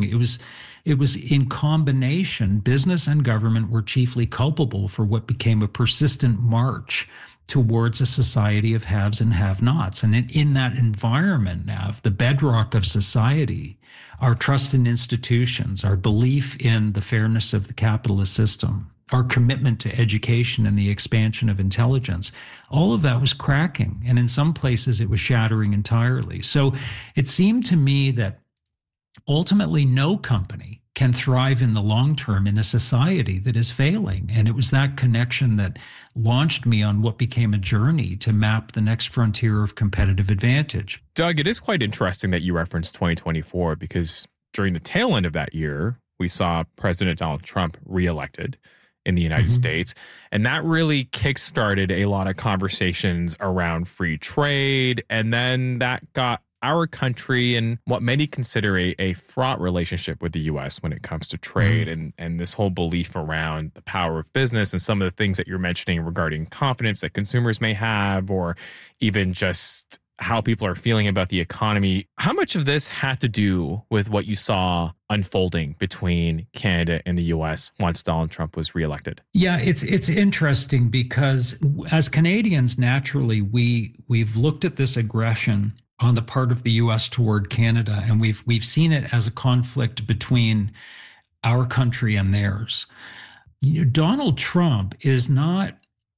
It was in combination, business and government were chiefly culpable for what became a persistent march towards a society of haves and have-nots. And in that environment, Nav, the bedrock of society, our trust in institutions, our belief in the fairness of the capitalist system, our commitment to education and the expansion of intelligence, all of that was cracking. And in some places, it was shattering entirely. So it seemed to me that ultimately no company can thrive in the long term in a society that is failing. And it was that connection that launched me on what became a journey to map the next frontier of competitive advantage. Doug, it is quite interesting that you referenced 2024 because during the tail end of that year, we saw President Donald Trump reelected in the United States. And that really kickstarted a lot of conversations around free trade. And then that got our country in what many consider a fraught relationship with the U.S. when it comes to trade and this whole belief around the power of business and some of the things that you're mentioning regarding confidence that consumers may have, or even just how people are feeling about the economy. How much of this had to do with what you saw unfolding between Canada and the U.S. once Donald Trump was reelected? Yeah, it's interesting because as Canadians, naturally, we've looked at this aggression on the part of the U.S. toward Canada, and we've seen it as a conflict between our country and theirs. Donald Trump is not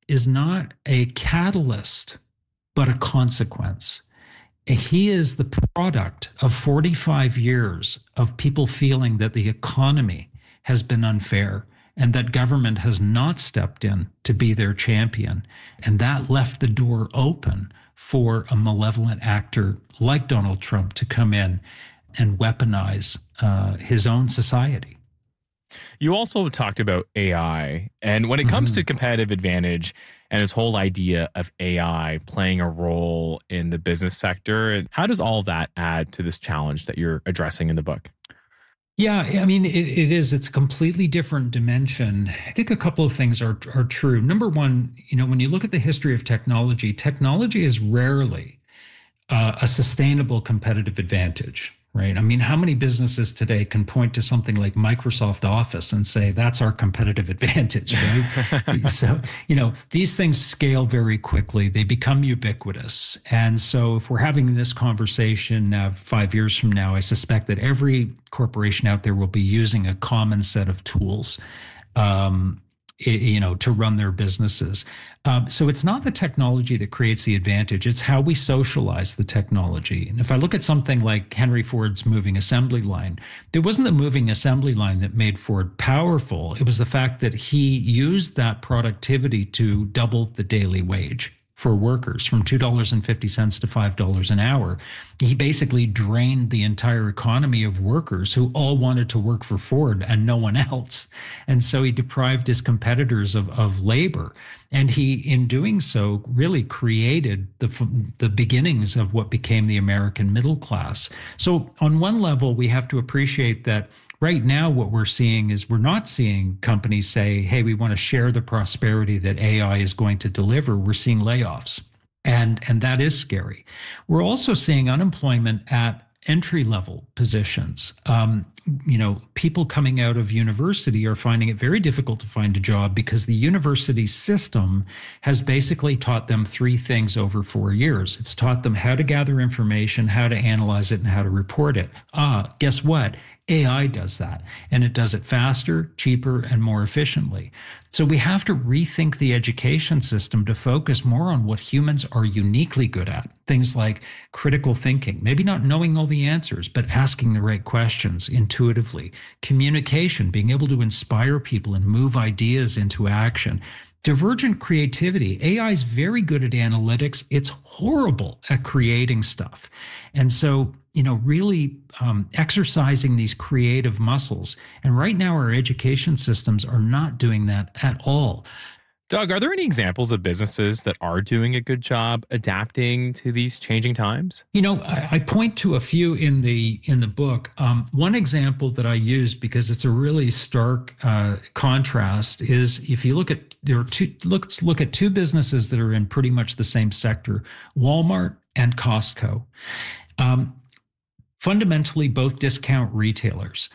a catalyst, but a consequence. He is the product of 45 years of people feeling that the economy has been unfair and that government has not stepped in to be their champion. And that left the door open for a malevolent actor like Donald Trump to come in and weaponize his own society. You also talked about AI. And when it comes to competitive advantage and this whole idea of AI playing a role in the business sector, how does all of that add to this challenge that you're addressing in the book? Yeah, I mean, it is. It's a completely different dimension. I think a couple of things are true. Number one, when you look at the history of technology, technology is rarely a sustainable competitive advantage, right? I mean, how many businesses today can point to something like Microsoft Office and say, that's our competitive advantage, right? So, these things scale very quickly. They become ubiquitous. And so if we're having this conversation 5 years from now, I suspect that every corporation out there will be using a common set of tools, to run their businesses. So it's not the technology that creates the advantage. It's how we socialize the technology. And if I look at something like Henry Ford's moving assembly line, it wasn't the moving assembly line that made Ford powerful. It was the fact that he used that productivity to double the daily wage for workers from $2.50 to $5 an hour. He basically drained the entire economy of workers who all wanted to work for Ford and no one else. And so he deprived his competitors of labor. And he, in doing so, really created the beginnings of what became the American middle class. So on one level, we have to appreciate that right now, what we're seeing is we're not seeing companies say, hey, we want to share the prosperity that AI is going to deliver. We're seeing layoffs. And that is scary. We're also seeing unemployment at entry-level positions. People coming out of university are finding it very difficult to find a job because the university system has basically taught them three things over 4 years. It's taught them how to gather information, how to analyze it, and how to report it. Guess what? AI does that, and it does it faster, cheaper, and more efficiently. So we have to rethink the education system to focus more on what humans are uniquely good at. Things like critical thinking, maybe not knowing all the answers, but asking the right questions intuitively. Communication, being able to inspire people and move ideas into action. Divergent creativity. AI is very good at analytics. It's horrible at creating stuff. And so, really exercising these creative muscles. And right now, our education systems are not doing that at all. Doug, are there any examples of businesses that are doing a good job adapting to these changing times? I point to a few in the book. One example that I use because it's a really stark contrast is if you look at let's look at two businesses that are in pretty much the same sector, Walmart and Costco. Fundamentally, both discount retailers.